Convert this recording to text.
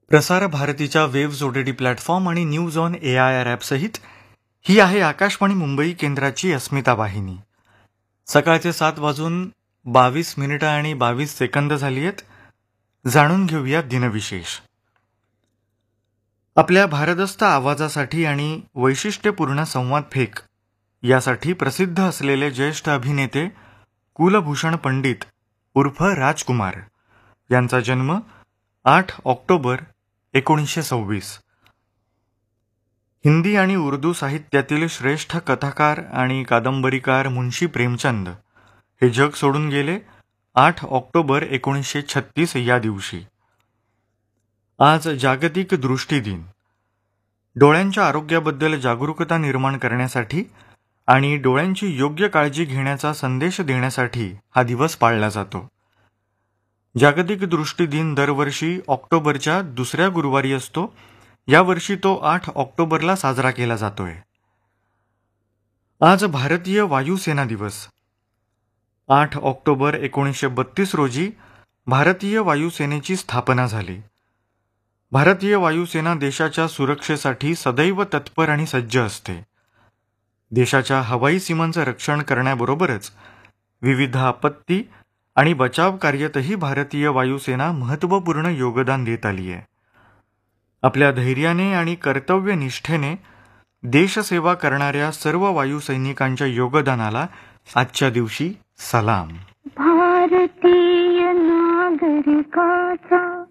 प्रसार भारतीच्या waves OTT platform आणि न्यूज ऑन AIR ॲपसहित ही आहे आकाशवाणी मुंबई केंद्राची अस्मिता वाहिनी. सकाळचे 7:22 झाली आहेत. जाणून घेऊया दिनविशेष. आपल्या भारदस्त आवाजासाठी आणि वैशिष्ट्यपूर्ण संवाद फेक यासाठी प्रसिद्ध असलेले ज्येष्ठ अभिनेते कुलभूषण पंडित उर्फ राजकुमार यांचा जन्म 8 ऑक्टोबर 1926. हिंदी आणि उर्दू साहित्यातील श्रेष्ठ कथाकार आणि कादंबरीकार मुन्शी प्रेमचंद हे जग सोडून गेले 8 ऑक्टोबर 1936 या दिवशी. आज जागतिक दृष्टी दिन. डोळ्यांच्या आरोग्याबद्दल जागरूकता निर्माण करण्यासाठी आणि डोळ्यांची योग्य काळजी घेण्याचा संदेश देण्यासाठी हा दिवस पाळला जातो. जागतिक दृष्टी दिन दरवर्षी ऑक्टोबरच्या दुसऱ्या गुरुवारी असतो. यावर्षी तो 8 ऑक्टोबरला साजरा केला जातोय. आज भारतीय वायुसेना दिवस. 8 ऑक्टोबर 1932 रोजी भारतीय वायुसेनेची स्थापना झाली. भारतीय वायुसेना देशाच्या सुरक्षेसाठी सदैव तत्पर आणि सज्ज असते. देशाच्या हवाई सीमांचं रक्षण करण्याबरोबरच विविध आपत्ती आणि बचाव कार्यातही भारतीय वायुसेना महत्त्वपूर्ण योगदान देत आली आहे. आपल्या धैर्याने आणि कर्तव्यनिष्ठेने देशसेवा करणाऱ्या सर्व वायुसैनिकांच्या योगदानाला आजच्या दिवशी सलाम. भारतीय नागरिकाचा